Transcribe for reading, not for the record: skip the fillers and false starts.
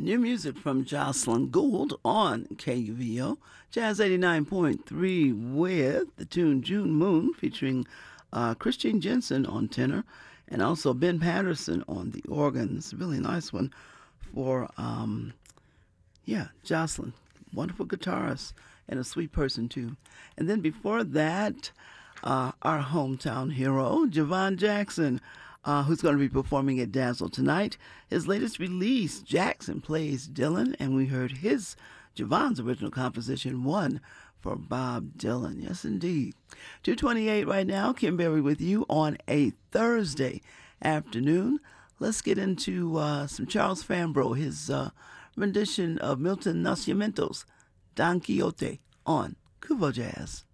New music from Jocelyn Gould on KUVO. Jazz 89.3 with the tune June Moon featuring Christine Jensen on tenor and also Ben Patterson on the organ. It's a really nice one for, Jocelyn. Wonderful guitarist and a sweet person too. And then before that, our hometown hero, Javon Jackson, who's going to be performing at Dazzle tonight. His latest release, Jackson Plays Dylan, and we heard Javon's original composition, One for Bob Dylan. Yes, indeed. 2:28 right now. Kim Berry with you on a Thursday afternoon. Let's get into some Charles Fambrough, his rendition of Milton Nascimento's Don Quixote on Kuvo Jazz.